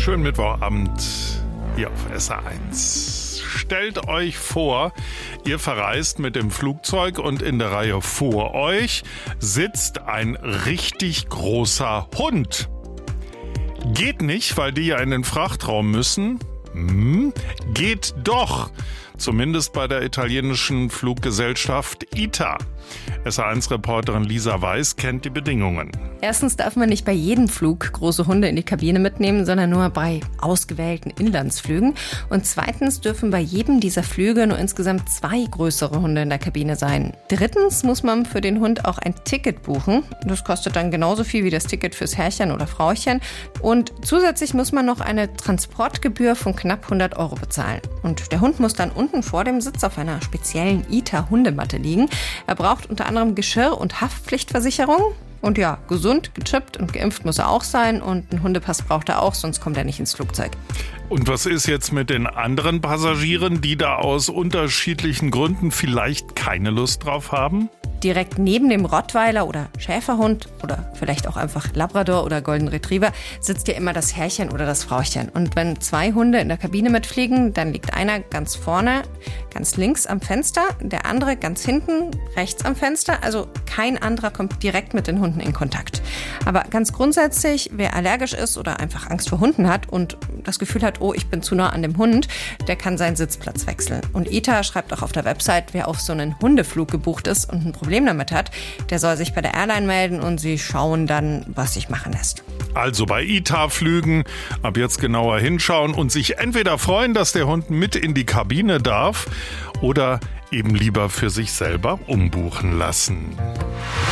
Schönen Mittwochabend hier auf SR1. Stellt euch vor, ihr verreist mit dem Flugzeug und in der Reihe vor euch sitzt ein richtig großer Hund. Geht nicht, weil die ja in den Frachtraum müssen. Geht doch. Zumindest bei der italienischen Fluggesellschaft ITA. SR1-Reporterin Lisa Weiß kennt die Bedingungen. Erstens darf man nicht bei jedem Flug große Hunde in die Kabine mitnehmen, sondern nur bei ausgewählten Inlandsflügen. Und zweitens dürfen bei jedem dieser Flüge nur insgesamt 2 größere Hunde in der Kabine sein. Drittens muss man für den Hund auch ein Ticket buchen. Das kostet dann genauso viel wie das Ticket fürs Herrchen oder Frauchen. Und zusätzlich muss man noch eine Transportgebühr von knapp 100 € bezahlen. Und der Hund muss dann unten vor dem Sitz auf einer speziellen ITA-Hundematte liegen. Er braucht unter anderem Geschirr- und Haftpflichtversicherung. Und ja, gesund, gechippt und geimpft muss er auch sein. Und einen Hundepass braucht er auch, sonst kommt er nicht ins Flugzeug. Und was ist jetzt mit den anderen Passagieren, die da aus unterschiedlichen Gründen vielleicht keine Lust drauf haben? Direkt neben dem Rottweiler oder Schäferhund oder vielleicht auch einfach Labrador oder Golden Retriever sitzt ja immer das Herrchen oder das Frauchen. Und wenn 2 Hunde in der Kabine mitfliegen, dann liegt einer ganz vorne, ganz links am Fenster, der andere ganz hinten, rechts am Fenster. Also kein anderer kommt direkt mit den Hunden in Kontakt. Aber ganz grundsätzlich, wer allergisch ist oder einfach Angst vor Hunden hat und das Gefühl hat, oh, ich bin zu nah an dem Hund, der kann seinen Sitzplatz wechseln. Und ITA schreibt auch auf der Website, wer auf so einen Hundeflug gebucht ist und ein Problem damit hat, der soll sich bei der Airline melden und sie schauen dann, was sich machen lässt. Also bei ITA-Flügen ab jetzt genauer hinschauen und sich entweder freuen, dass der Hund mit in die Kabine darf oder eben lieber für sich selber umbuchen lassen.